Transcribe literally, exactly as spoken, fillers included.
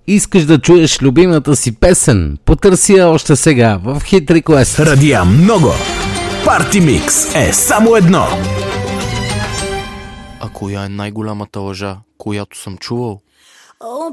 Искаш да чуеш любимата си песен? Потърси я още сега в Hit Request. Радия много. Парти Микс е само едно. А коя е най-голямата лъжа, която съм чувал?